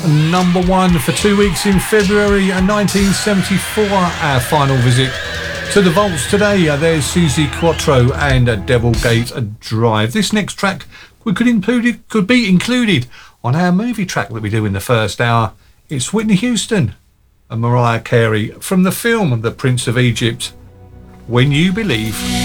number one for 2 weeks in February 1974. Our final visit to the vaults today. There's Suzi Quatro and Devilgate Drive. This next track could be included on our movie track that we do in the first hour. It's Whitney Houston and Mariah Carey from the film The Prince of Egypt, When You Believe.